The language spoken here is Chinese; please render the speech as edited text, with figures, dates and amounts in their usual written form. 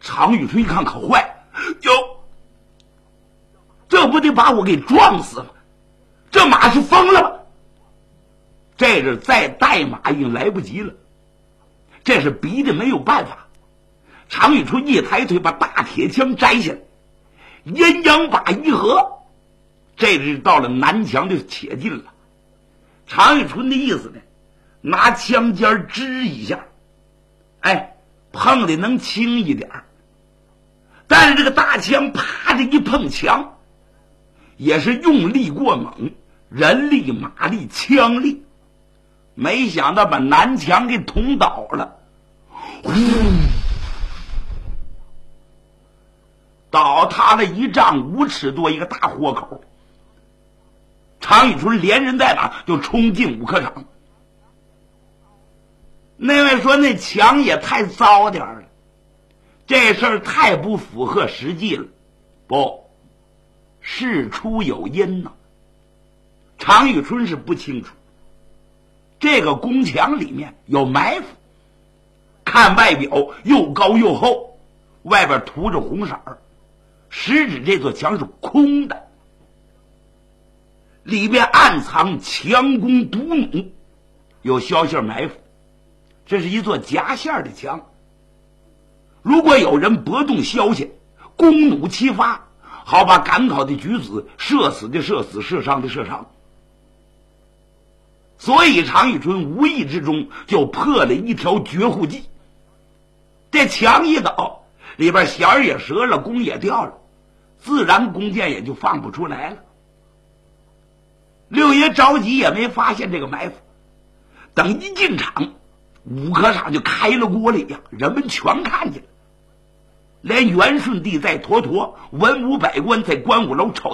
常遇春一看可坏了，哟，这不得把我给撞死吗？这马是疯了吗？这是再带马已经来不及了，这是逼得没有办法。常遇春一抬腿把大铁枪摘下来，阴阳把一合，这是到了南墙的且近了。常遇春的意思呢，拿枪尖支一下，哎，碰的能轻一点，但是这个大枪啪的一碰墙，也是用力过猛，人力马力枪力，没想到把南墙给捅倒了，呼，倒塌了1丈5尺多一个大豁口。常遇春连人带马就冲进武科场。那位说那墙也太糟点了，这事儿太不符合实际了。不，事出有因呐。常遇春是不清楚，这个宫墙里面有埋伏，看外表又高又厚，外边涂着红色儿，实指这座墙是空的，里面暗藏强弓毒弩，有消息埋伏，这是一座夹线的墙。如果有人搏动消息，弓弩齐发，好把赶考的举子射死的射死，射伤的射伤。所以常遇春无意之中就破了一条绝户计。这墙一倒，里边弦儿也折了，弓也掉了，自然弓箭也就放不出来了。六爷着急也没发现这个埋伏，等一进场，武科场就开了锅了一样，人们全看见了，连元顺帝在沱沱，文武百官在观武楼吵